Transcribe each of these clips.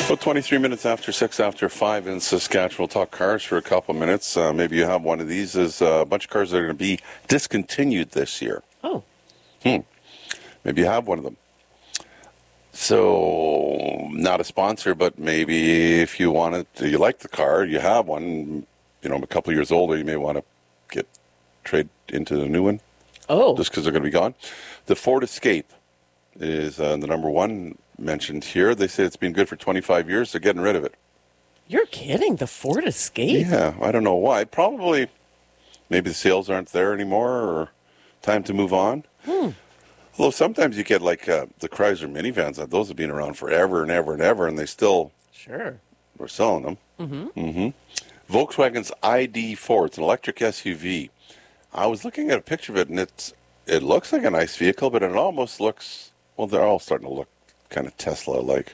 Well, 23 minutes after 6 after 5 in Saskatchewan. We'll talk cars for a couple of minutes. Maybe you have one of these. There's a bunch of cars that are going to be discontinued this year. Oh. Maybe you have one of them. So, not a sponsor, but maybe if you you like the car, you have one, a couple of years older, you may want to trade into a new one. Oh. Just because they're going to be gone. The Ford Escape is the number one mentioned here. They say it's been good for 25 years. They're getting rid of it. You're kidding. The Ford Escape? Yeah, I don't know why. Probably maybe the sales aren't there anymore or time to move on. Although sometimes you get like the Chrysler minivans. Those have been around forever and ever and ever, and they still Sure. are selling them. Volkswagen's ID4. It's an electric SUV. I was looking at a picture of it, and it looks like a nice vehicle, but it almost looks, well, they're all starting to look kind of Tesla-like.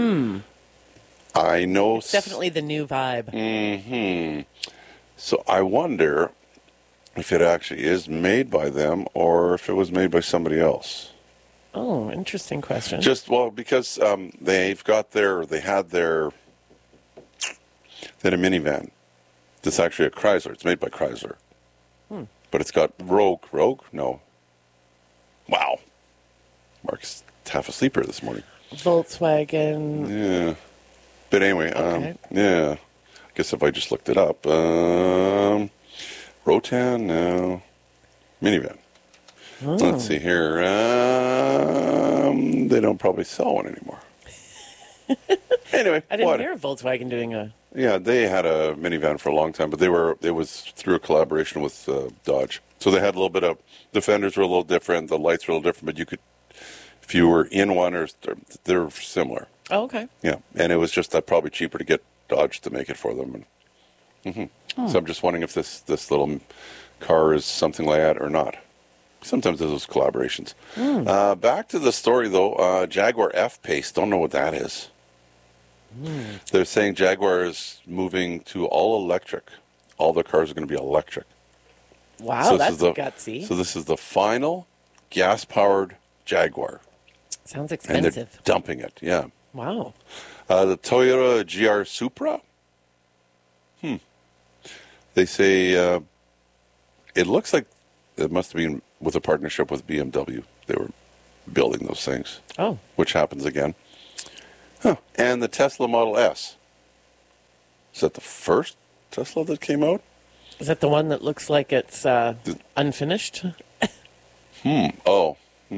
I know. It's definitely the new vibe. So I wonder if it actually is made by them or if it was made by somebody else. Oh, interesting question. Because they had a minivan. It's actually a Chrysler. It's made by Chrysler. But it's got Rogue? No. Wow. Mark's half a sleeper this morning. Volkswagen. Yeah. But anyway, Okay. yeah. I guess if I just looked it up. Rotan? No. Minivan. Oh. Let's see here. They don't probably sell one anymore. Anyway, I didn't hear of Volkswagen doing a... Yeah, they had a minivan for a long time, but it was through a collaboration with Dodge. So they had a little bit of, the fenders were a little different, the lights were a little different, but you could, if you were in one, they're similar. Oh, okay. Yeah, and it was just probably cheaper to get Dodge to make it for them. So I'm just wondering if this little car is something like that or not. Sometimes there's those collaborations. Back to the story, though. Jaguar F-Pace, don't know what that is. They're saying Jaguar is moving to all electric. All their cars are going to be electric. Wow, So that's gutsy. So this is the final gas-powered Jaguar. Sounds And they're expensive. dumping it, yeah. Wow. The Toyota GR Supra? They say it looks like it must have been with a partnership with BMW. They were building those things. Oh. Which happens again. And the Tesla Model S. Is that the first Tesla that came out? Is that the one that looks like it's unfinished? No.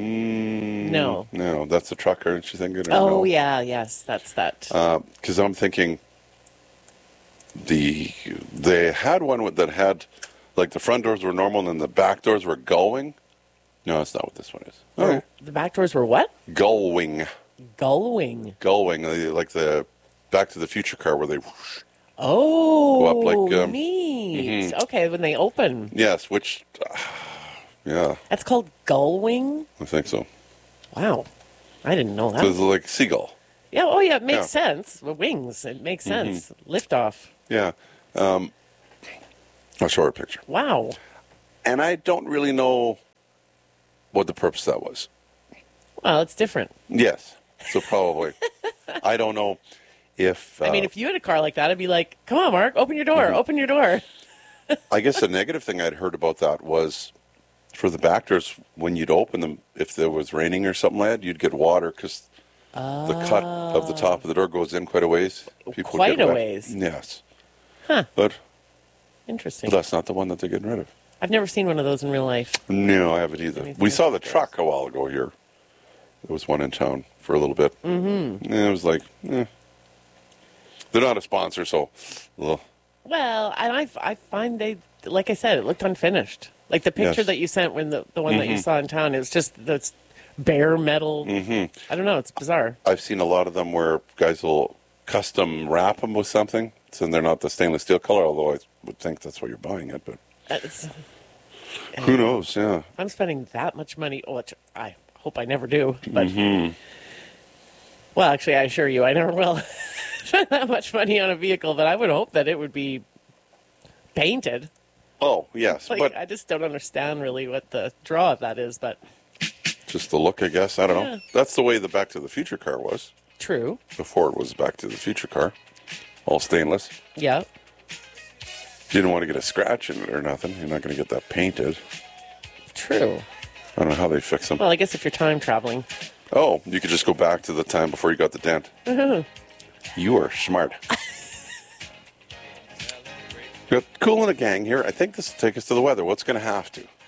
No, that's the truck, aren't you thinking? Or Oh, no? yeah, yes, that's that. Because I'm thinking they had one that had, like, the front doors were normal and then the back doors were gullwing. No, that's not what this one is. Okay. The back doors were what? Gullwing. Gullwing. Gullwing, like the Back to the Future car where they whoosh. Oh, Go up like, neat. Okay, when they open. Yes, which, yeah, That's called gullwing? I think so. Wow. I didn't know So it's that. like seagull. Yeah, oh yeah, it makes Yeah. sense. With wings, it makes sense. Lift off. Yeah. I'll show her a picture. Wow. And I don't really know what the purpose of that was. Well, it's different. Yes. So probably. I don't know if... I mean, if you had a car like that, I'd be like, come on, Mark, open your door, open your door. I guess the negative thing I'd heard about that was for the back doors, when you'd open them, if there was raining or something like that, you'd get water because the cut of the top of the door goes in quite a ways. People would Quite get a wet. ways. Yes. Huh. But Interesting. that's not the one that they're getting rid of. I've never seen one of those in real life. No, I haven't either. Anything We saw the like this. truck a while ago here. There was one in town for a little bit. Mm-hmm. And it was like, They're not a sponsor, so... Ugh. Well, and I find they, like I said, it looked unfinished. Like the picture Yes. that you sent when the one that you saw in town, it was just this bare metal. I don't know, it's bizarre. I've seen a lot of them where guys will custom wrap them with something, so they're not the stainless steel color, although I would think that's why you're buying it, but It's, who knows, yeah. if I'm spending that much money, which I hope I never do, but well, actually, I assure you, I never will spend that much money on a vehicle. But I would hope that it would be painted. Oh, yes, Like but I just don't understand really what the draw of that is. But just the look, I guess. I don't know. Yeah. That's the way the Back to the Future car was. True. Before it was Back to the Future car. All stainless. Yeah. You didn't want to get a scratch in it or nothing. You're not going to get that painted. True. I don't know how they fix them. Well, I guess if you're time traveling. Oh, you could just go back to the time before you got the dent. You are smart. We got Cool and a gang here. I think this will take us to the weather. What's going to have to?